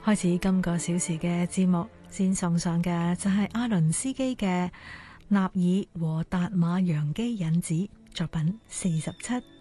開始今個小時嘅節目，先送上嘅就係阿倫斯基嘅納爾和達馬揚基引子作品47。